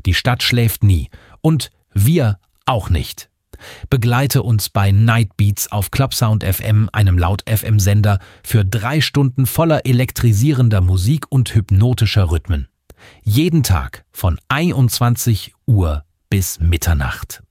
Die Stadt schläft nie. Und wir auch nicht. Begleite uns bei Night Beats auf Clubsound FM, einem Laut-FM-Sender, für 3 Stunden voller elektrisierender Musik und hypnotischer Rhythmen. Jeden Tag von 21 Uhr bis Mitternacht.